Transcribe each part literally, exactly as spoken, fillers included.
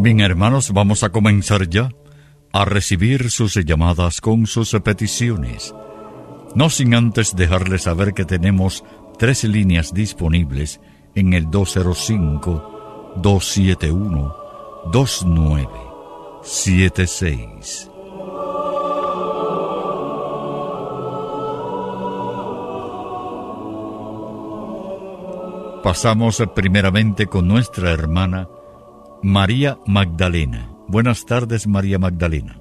Bien, hermanos, vamos a comenzar ya a recibir sus llamadas con sus peticiones. No sin antes dejarles saber que tenemos tres líneas disponibles en el dos cero cinco, dos siete uno, dos nueve siete seis. Pasamos primeramente con nuestra hermana María Magdalena. Buenas tardes, María Magdalena.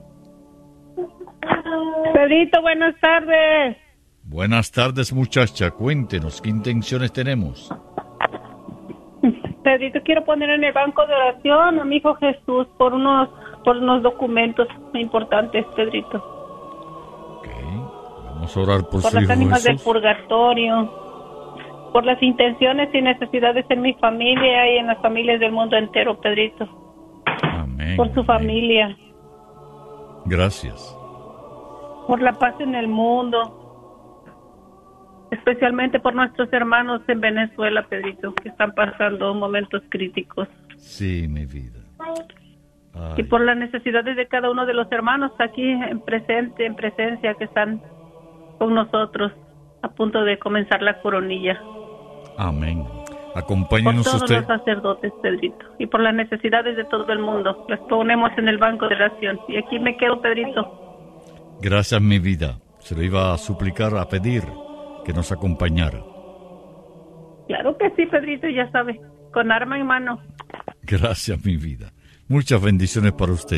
Pedrito, buenas tardes. Buenas tardes, muchacha. Cuéntenos, ¿qué intenciones tenemos? Pedrito, quiero poner en el banco de oración a mi hijo Jesús por unos, por unos documentos importantes, Pedrito. Ok, vamos a orar por, por su hijo Jesús. Por las ánimas del purgatorio, por las intenciones y necesidades en mi familia y en las familias del mundo entero, Pedrito. Amén. Por su amén. familia. Gracias. Por la paz en el mundo. Especialmente por nuestros hermanos en Venezuela, Pedrito, que están pasando momentos críticos. Sí, mi vida. Ay. Y por las necesidades de cada uno de los hermanos aquí en presente, en presencia, que están con nosotros a punto de comenzar la coronilla. Amén. Acompáñenos por todos usted. los sacerdotes, Pedrito, y por las necesidades de todo el mundo. Las ponemos en el banco de oración. Y aquí me quedo, Pedrito. Gracias, mi vida. Se lo iba a suplicar, a pedir que nos acompañara. Claro que sí, Pedrito, ya sabe, con arma en mano. Gracias, mi vida. Muchas bendiciones para usted.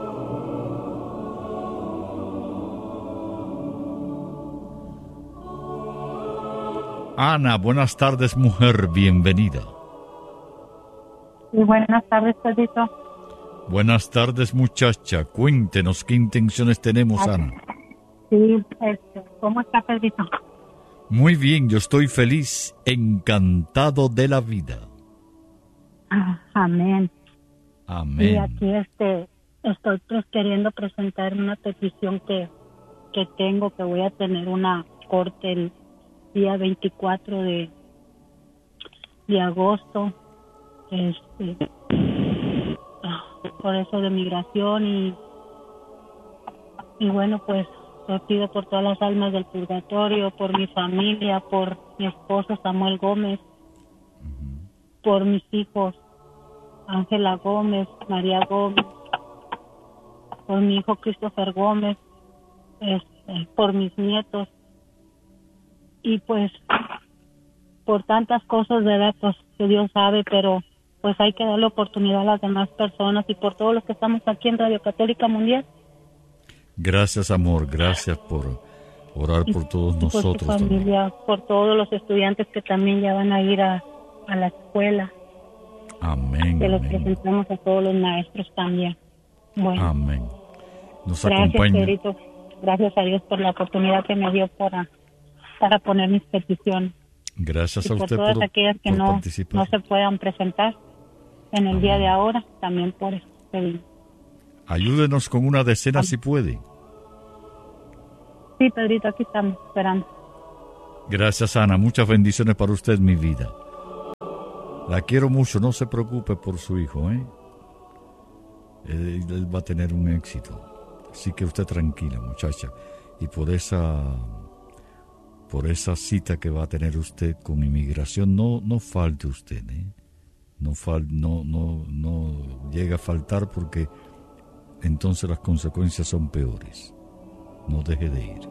Ana, buenas tardes, mujer, bienvenida. Y buenas tardes, Pedrito. Buenas tardes, muchacha. Cuéntenos qué intenciones tenemos, Ay, Ana. Sí, este, ¿cómo está, Pedrito? Muy bien, yo estoy feliz, encantado de la vida. Ah, amén. Amén. Y aquí este, estoy pues queriendo presentar una petición que, que tengo, que voy a tener una corte el día veinticuatro de, de agosto, este, por eso de migración y, y bueno, pues te pido por todas las almas del purgatorio, por mi familia, por mi esposo Samuel Gómez, uh-huh. por mis hijos Ángela Gómez, María Gómez, por mi hijo Christopher Gómez, este, por mis nietos y pues por tantas cosas, ¿verdad? Pues que Dios sabe, pero pues hay que darle oportunidad a las demás personas y por todos los que estamos aquí en Radio Católica Mundial. Gracias, amor, gracias por orar por todos y nosotros. Por tu familia, también. Por todos los estudiantes que también ya van a ir a, a la escuela. Amén. Que amén. les presentamos a todos los maestros también. Bueno. Amén. Nos gracias, acompaña. Pedrito. Gracias a Dios por la oportunidad que me dio para, para poner mis peticiones. Gracias y a por usted todas por, aquellas que por no, participar. no se puedan presentar en el amén. Día de ahora, también por eso pedimos. Ayúdenos con una decena amén. Si puede. Sí, Pedrito, aquí estamos esperando. Gracias, Ana. Muchas bendiciones para usted, mi vida. La quiero mucho. No se preocupe por su hijo, ¿eh? Él, él va a tener un éxito. Así que usted tranquila, muchacha. Y por esa, por esa cita que va a tener usted con inmigración, no, no falte usted, ¿eh? No, fal, no, no, no llega a faltar porque entonces las consecuencias son peores. No deje de ir.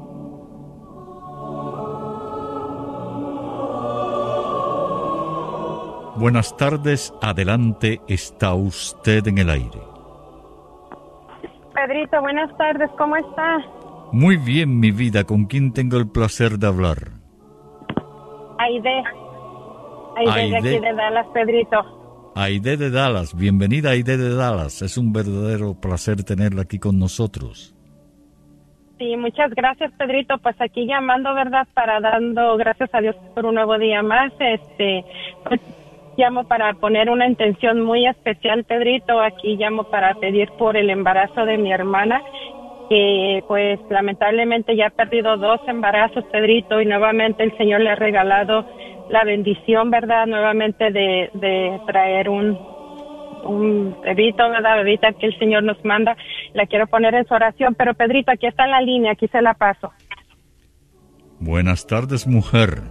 Buenas tardes, adelante, está usted en el aire. Pedrito, buenas tardes, ¿cómo está? Muy bien, mi vida, ¿con quién tengo el placer de hablar? Aide. Aide, Aide. de aquí de Dallas, Pedrito. Aide de Dallas, bienvenida Aide de Dallas, es un verdadero placer tenerla aquí con nosotros. Sí, muchas gracias, Pedrito. Pues aquí llamando, ¿verdad? Para dando gracias a Dios por un nuevo día más. Este, pues llamo para poner una intención muy especial, Pedrito. Aquí llamo para pedir por el embarazo de mi hermana, que pues lamentablemente ya ha perdido dos embarazos, Pedrito, y nuevamente el Señor le ha regalado la bendición, ¿verdad? Nuevamente de, de traer un un bebito, ¿verdad? Bebita que el Señor nos manda. La quiero poner en su oración, pero Pedrito, aquí está en la línea, aquí se la paso. Buenas tardes, mujer.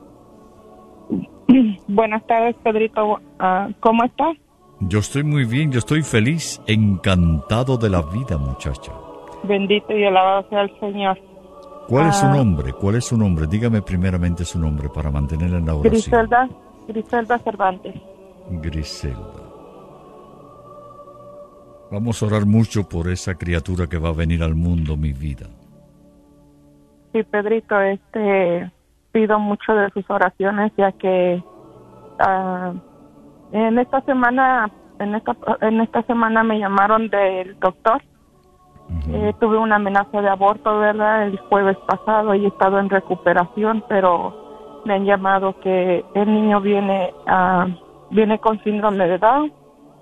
Buenas tardes, Pedrito. Uh, ¿Cómo estás? Yo estoy muy bien, yo estoy feliz, encantado de la vida, muchacha. Bendito y alabado sea el Señor. ¿Cuál es su Ah. nombre? ¿Cuál es su nombre? Dígame primeramente su nombre para mantenerla en la oración. Griselda, Griselda Cervantes. Griselda. Vamos a orar mucho por esa criatura que va a venir al mundo, mi vida. Sí, Pedrito, este, pido mucho de sus oraciones, ya que uh, en esta semana, en esta, en esta semana me llamaron del doctor. Uh-huh. Eh, tuve una amenaza de aborto, ¿verdad? El jueves pasado y he estado en recuperación, pero me han llamado que el niño viene, uh, viene con síndrome de Down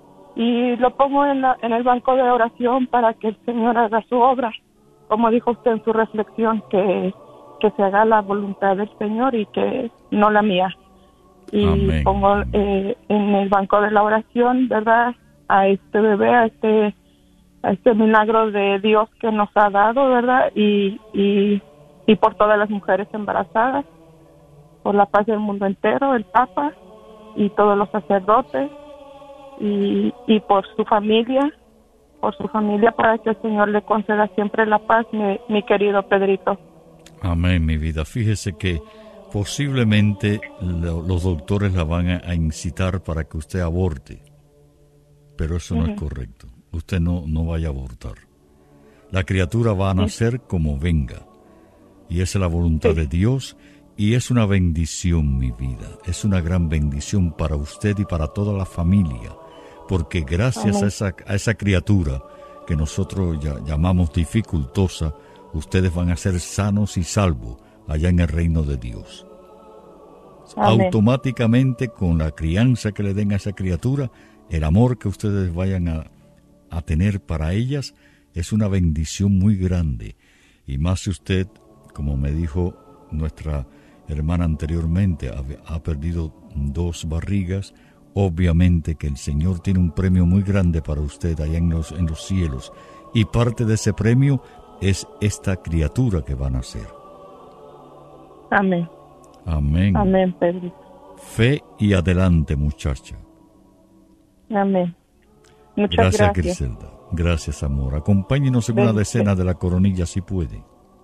y lo pongo en, la, en el banco de oración para que el Señor haga su obra. Como dijo usted en su reflexión, que, que se haga la voluntad del Señor y que no la mía. Y Amén. Pongo eh, en el banco de la oración, ¿verdad?, a este bebé, a este, a este milagro de Dios que nos ha dado, ¿verdad? Y, y, y por todas las mujeres embarazadas, por la paz del mundo entero, el Papa y todos los sacerdotes, y, y por su familia, por su familia, para que el Señor le conceda siempre la paz, mi, mi querido Pedrito. Amén, mi vida. Fíjese que posiblemente lo, los doctores la van a, a incitar para que usted aborte, pero eso no uh-huh. es correcto. Usted no, no vaya a abortar. La criatura va a nacer sí. como venga, y esa es la voluntad sí. de Dios, y es una bendición, mi vida. Es una gran bendición para usted y para toda la familia, porque gracias a esa, a esa criatura que nosotros ya, llamamos dificultosa, ustedes van a ser sanos y salvos allá en el reino de Dios. Amén. Automáticamente, con la crianza que le den a esa criatura, el amor que ustedes vayan a, a tener para ellas es una bendición muy grande. Y más si usted, como me dijo nuestra hermana anteriormente, ha, ha perdido dos barrigas. Obviamente que el Señor tiene un premio muy grande para usted allá en los, en los cielos, y parte de ese premio es esta criatura que va a nacer. Amén. Amén. Amén, Pedro. Fe y adelante, muchacha. Amén. Muchas gracias. Gracias, Griselda. Gracias, amor. Acompáñenos en una decena de la coronilla si puede.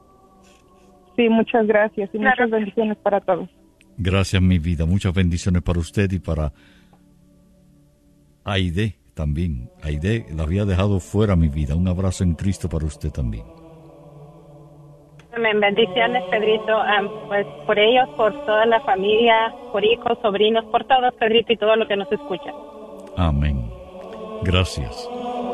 Sí, muchas gracias y muchas bendiciones para todos. Gracias, mi vida. Muchas bendiciones para usted y para Aide también. Aide la había dejado fuera, mi vida. Un abrazo en Cristo para usted también. Amén. Bendiciones, Pedrito. Um, pues por ellos, por toda la familia, por hijos, sobrinos, por todos, Pedrito, y todo lo que nos escucha. Amén. Gracias.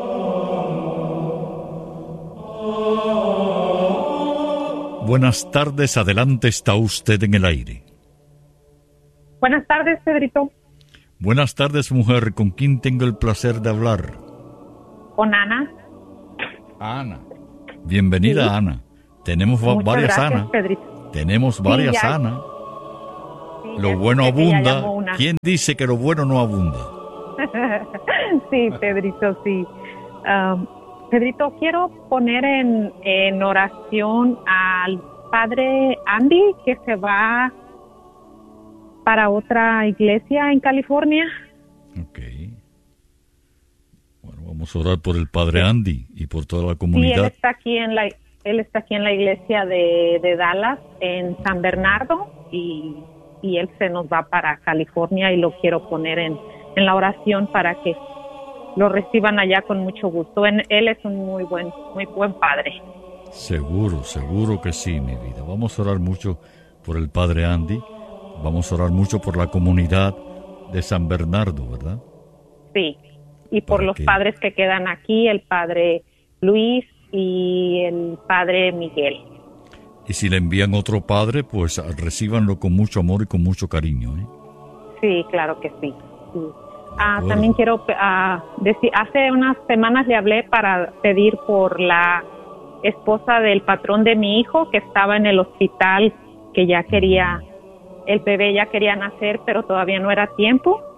Buenas tardes. Adelante, está usted en el aire. Buenas tardes, Pedrito. Buenas tardes, mujer. ¿Con quién tengo el placer de hablar? Con Ana. Ana. Bienvenida, sí. Ana. Tenemos Muchas varias gracias, Ana. Pedrito. Tenemos varias sí, Ana. Sí, lo bueno abunda. ¿Quién dice que lo bueno no abunda? Sí, Pedrito, sí. Um, Pedrito, quiero poner en, en oración al padre Andy, que se va para otra iglesia en California. Ok. Bueno, vamos a orar por el padre Andy y por toda la comunidad. Sí, él está aquí en la, él está aquí en la iglesia de, de Dallas, en San Bernardo, y, y él se nos va para California y lo quiero poner en, en la oración para que lo reciban allá con mucho gusto. En, él es un muy buen, muy buen padre. Seguro, seguro que sí, mi vida. Vamos a orar mucho por el padre Andy. Vamos a orar mucho por la comunidad de San Bernardo, ¿verdad? Sí, y por ¿Para los qué? padres que quedan aquí, el padre Luis y el padre Miguel. Y si le envían otro padre, pues recíbanlo con mucho amor y con mucho cariño, ¿eh? Sí, claro que sí. sí. Ah, también quiero ah, decir, hace unas semanas le hablé para pedir por la esposa del patrón de mi hijo, que estaba en el hospital, que ya quería... El bebé ya quería nacer, pero todavía no era tiempo.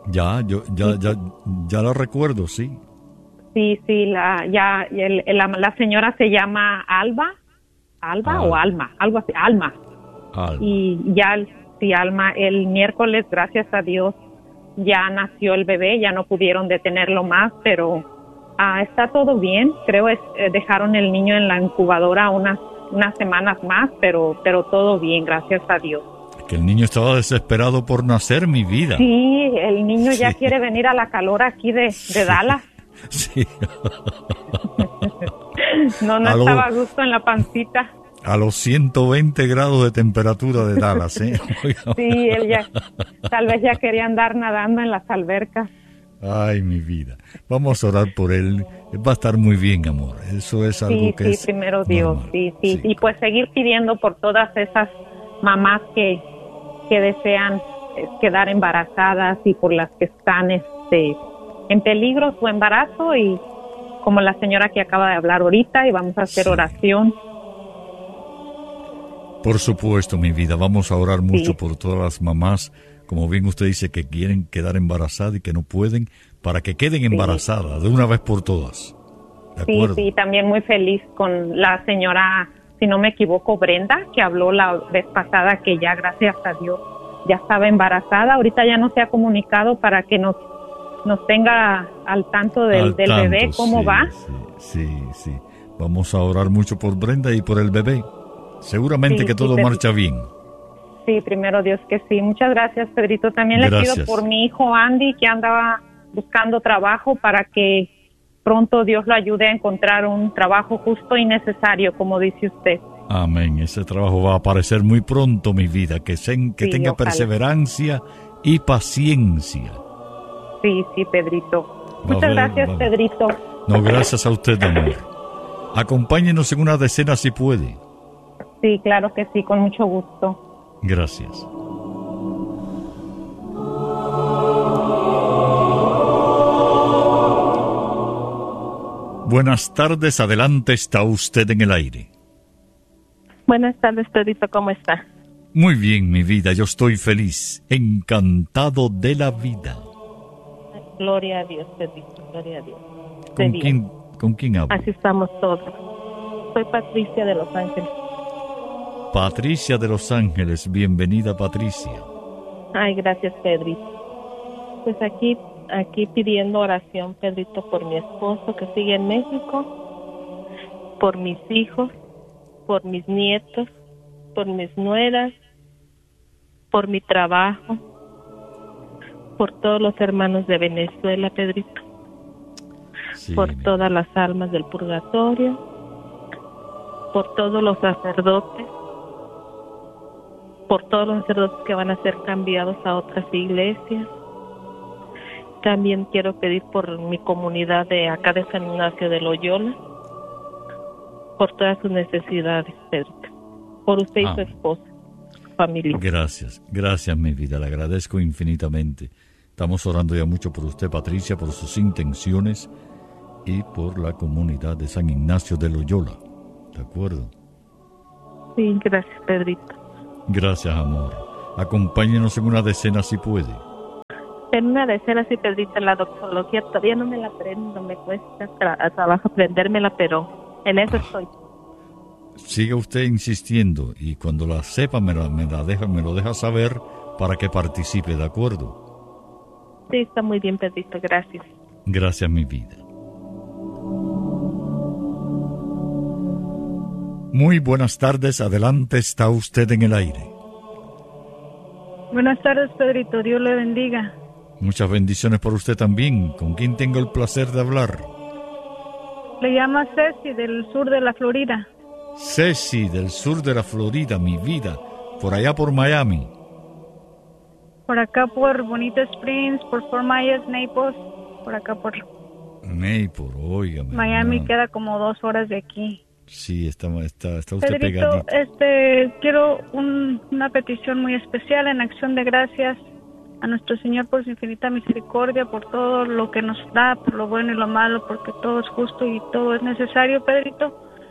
Ya, yo, ya, ya, ya lo recuerdo, sí. Sí, sí, la, ya, el, la, la señora se llama Alba, Alba Alba. o Alma, algo así, Alma. Alma. Y ya, sí, Alma, el miércoles, gracias a Dios, ya nació el bebé, ya no pudieron detenerlo más, pero ah, está todo bien. Creo es eh, dejaron el niño en la incubadora unas unas semanas más, pero pero todo bien, gracias a Dios. Que el niño estaba desesperado por nacer, mi vida. Sí, el niño Sí. ya quiere venir a la calor aquí de, de Dallas. Sí. No, no Aló. estaba a gusto en la pancita. A los ciento veinte grados de temperatura de Dallas, ¿eh? Oiga. Sí, él ya, tal vez ya quería andar nadando en las albercas. Ay, mi vida. Vamos a orar por él. Él va a estar muy bien, amor. Eso es algo Sí, que sí, es primero Dios, normal. sí, sí, Sí. y pues seguir pidiendo por todas esas mamás que, que desean eh, quedar embarazadas y por las que están este, en peligro su embarazo, y como la señora que acaba de hablar ahorita, y vamos a hacer Sí. oración. Por supuesto, mi vida. Vamos a orar mucho Sí. por todas las mamás, como bien usted dice, que quieren quedar embarazadas y que no pueden, para que queden embarazadas de una vez por todas. ¿De Sí, acuerdo? sí, también muy feliz con la señora, si no me equivoco, Brenda, que habló la vez pasada, que ya, gracias a Dios, ya estaba embarazada. Ahorita ya no se ha comunicado para que nos nos tenga al tanto del, Al del tanto, bebé, cómo sí, va. Sí, sí, sí. Vamos a orar mucho por Brenda y por el bebé. Seguramente Sí, que sí, todo pero- marcha bien. Sí, primero Dios que sí. Muchas gracias, Pedrito. También le Gracias. pido por mi hijo Andy, que andaba buscando trabajo, para que pronto Dios lo ayude a encontrar un trabajo justo y necesario, como dice usted. Amén. Ese trabajo va a aparecer muy pronto, mi vida. Que, se, que Sí, tenga ojalá. perseverancia y paciencia. Sí, sí, Pedrito. Va a Muchas ver, gracias, va- Pedrito. No, gracias a usted, amor. Acompáñenos en una decena si puede. Sí, claro que sí, con mucho gusto. Gracias. Buenas tardes, adelante, está usted en el aire. Buenas tardes, Pedrito, ¿cómo está? Muy bien, mi vida, yo estoy feliz, encantado de la vida. Gloria a Dios, Pedrito, gloria a Dios. Esté ¿Con bien. quién, con quién hablo? Así estamos todos. Soy Patricia de Los Ángeles. Patricia de Los Ángeles, bienvenida, Patricia. Ay, gracias, Pedrito. Pues aquí, aquí pidiendo oración, Pedrito, por mi esposo que sigue en México, por mis hijos, por mis nietos, por mis nueras, por mi trabajo, por todos los hermanos de Venezuela, Pedrito, Sí, por mi- todas las almas del purgatorio, por todos los sacerdotes, por todos los sacerdotes que van a ser cambiados a otras iglesias. También quiero pedir por mi comunidad de acá de San Ignacio de Loyola, por todas sus necesidades, Pedro, por usted y su Amén. esposa, su familia. Gracias, gracias, mi vida, le agradezco infinitamente. Estamos orando ya mucho por usted, Patricia, por sus intenciones y por la comunidad de San Ignacio de Loyola. ¿De acuerdo? Sí, gracias, Pedrito. Gracias, amor. Acompáñenos en una decena si puede. En una decena, sí, Pedrito, la doxología todavía no me la aprendo, me cuesta tra- trabajo aprendérmela, pero en eso estoy. Siga usted insistiendo y cuando la sepa me, la, me, la deja, me lo deja saber para que participe, ¿de acuerdo? Sí, está muy bien, Pedrito, gracias. Gracias, mi vida. Muy buenas tardes, adelante, está usted en el aire. Buenas tardes, Pedrito. Dios le bendiga. Muchas bendiciones por usted también. ¿Con quién tengo el placer de hablar? Le llama Ceci del sur de la Florida. Ceci, del sur de la Florida, mi vida, por allá por Miami. Por acá por Bonita Springs, por Fort Myers, Naples. Por acá por Naples, óigame. Miami no. queda como dos horas de aquí. Sí, está, está, está usted Pedrito, pegadito. este, quiero un- una petición muy especial en acción de gracias a nuestro Señor por su infinita misericordia, por todo lo que nos da, por lo bueno y lo malo, porque todo es justo y todo es necesario, Pedrito.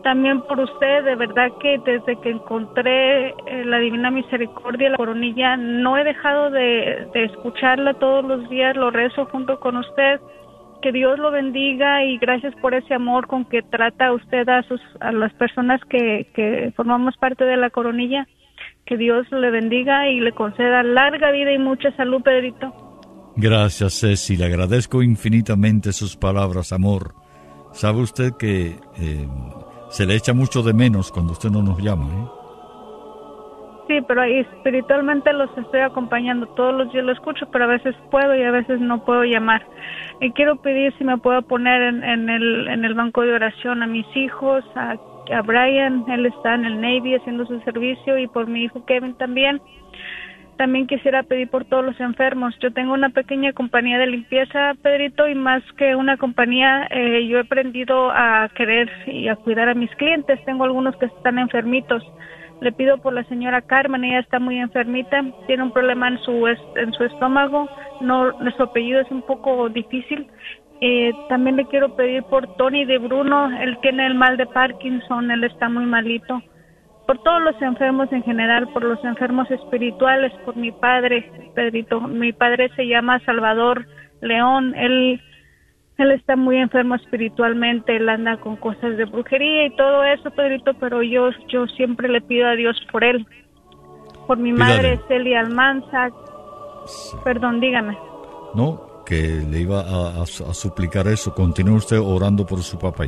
también por usted. De verdad que desde que encontré eh, la Divina Misericordia, la Coronilla, no he dejado de, de escucharla todos los días, lo rezo junto con usted. Que Dios lo bendiga y gracias por ese amor con que trata usted a sus a las personas que, que formamos parte de la Coronilla. Que Dios le bendiga y le conceda larga vida y mucha salud, Pedrito. Gracias, Ceci. Le agradezco infinitamente sus palabras, amor. Sabe usted que eh, se le echa mucho de menos cuando usted no nos llama, ¿eh? Sí, pero ahí espiritualmente los estoy acompañando. Todos los días lo escucho, pero a veces puedo y a veces no puedo llamar. Y quiero pedir si me puedo poner en, en, el, en el banco de oración a mis hijos, a, a Brian, él está en el Navy haciendo su servicio, y por mi hijo Kevin también. También quisiera pedir por todos los enfermos. Yo tengo una pequeña compañía de limpieza, Pedrito, y más que una compañía, eh, yo he aprendido a querer y a cuidar a mis clientes. Tengo algunos que están enfermitos. Le pido por la señora Carmen, ella está muy enfermita, tiene un problema en su en su estómago, no, su apellido es un poco difícil. Eh, también le quiero pedir por Tony de Bruno, él tiene el mal de Parkinson, él está muy malito. Por todos los enfermos en general, por los enfermos espirituales, por mi padre, Pedrito. Mi padre se llama Salvador León, él... Él está muy enfermo espiritualmente, él anda con cosas de brujería y todo eso, Pedrito, pero yo yo siempre le pido a Dios por él. Por mi Pídale. madre, Celia Almanza. Sí. Perdón, dígame. No, que le iba a, a, a suplicar eso. Continúe usted orando por su papá.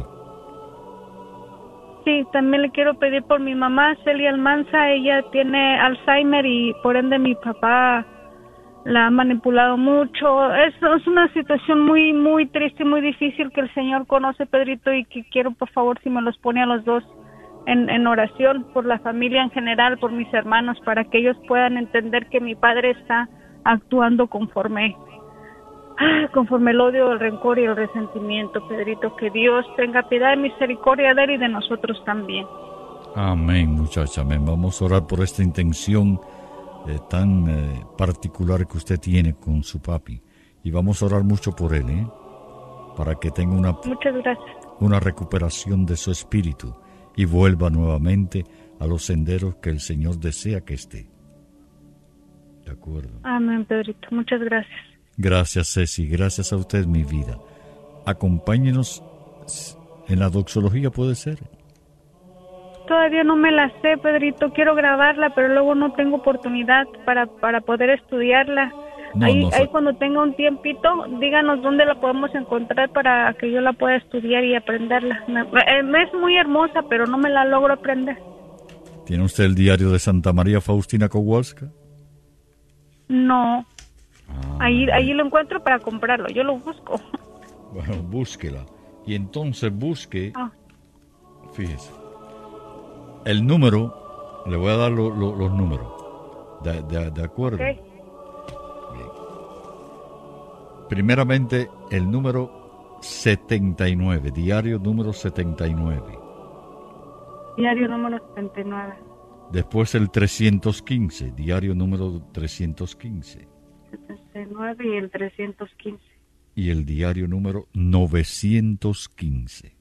Sí, también le quiero pedir por mi mamá, Celia Almanza. Ella tiene Alzheimer y por ende mi papá la ha manipulado mucho. Es, es una situación muy, muy triste, muy difícil que el Señor conoce, Pedrito, y que quiero, por favor, si me los pone a los dos en, en oración, por la familia en general, por mis hermanos, para que ellos puedan entender que mi padre está actuando conforme, ah, conforme el odio, el rencor y el resentimiento, Pedrito. Que Dios tenga piedad y misericordia de él y de nosotros también. Amén, muchacha, amén. Vamos a orar por esta intención Eh, tan eh, particular que usted tiene con su papi, y vamos a orar mucho por él, ¿eh? Para que tenga una, Muchas gracias. una recuperación de su espíritu y vuelva nuevamente a los senderos que el Señor desea que esté. De acuerdo. Amén, Pedrito. Muchas gracias. Gracias, Ceci. Gracias a usted, mi vida. Acompáñenos en la doxología, ¿puede ser? Todavía no me la sé, Pedrito. Quiero grabarla, pero luego no tengo oportunidad para, para poder estudiarla. No, ahí, no, ahí cuando tenga un tiempito, díganos dónde la podemos encontrar para que yo la pueda estudiar y aprenderla. Me, me es muy hermosa, pero no me la logro aprender. ¿Tiene usted el diario de Santa María Faustina Kowalska? No. Ah, ahí, bueno. ahí lo encuentro para comprarlo. Yo lo busco. Bueno, búsquela. Y entonces busque, Ah. fíjese, el número, le voy a dar lo, lo, los números, de, de, de acuerdo. Okay. Bien. Primeramente, el número setenta y nueve, diario número setenta y nueve. Diario número setenta y nueve. Después el trescientos quince, diario número trescientos quince. setenta y nueve y el trescientos quince. Y el diario número novecientos quince.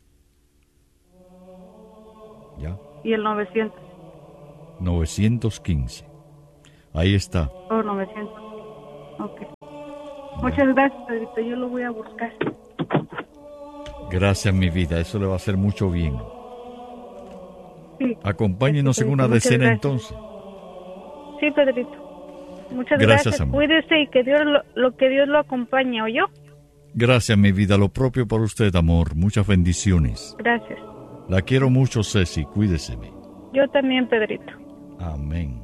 ¿Ya? Y el novecientos. novecientos quince. Ahí está. Oh, novecientos. Ok. Muchas gracias, Pedrito. Yo lo voy a buscar. Gracias, mi vida. Eso le va a hacer mucho bien. Sí. Acompáñenos Sí, en una muchas decena gracias. entonces. Sí, Pedrito. Muchas Gracias, gracias. amor. Cuídese y que Dios lo, lo que Dios lo acompañe, ¿oyó? Gracias, mi vida. Lo propio para usted, amor. Muchas bendiciones. Gracias. La quiero mucho, Ceci. Cuídeseme. Yo también, Pedrito. Amén.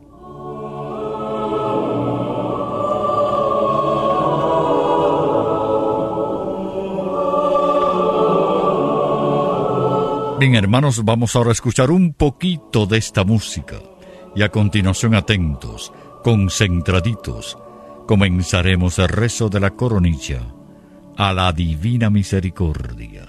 Bien, hermanos, vamos ahora a escuchar un poquito de esta música. Y a continuación, atentos, concentraditos, comenzaremos el rezo de la coronilla a la Divina Misericordia.